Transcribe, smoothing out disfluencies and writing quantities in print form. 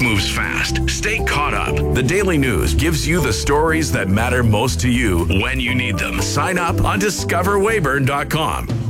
moves fast. Stay caught up. The Daily News gives you the stories that matter most to you when you need them. Sign up on discoverweyburn.com.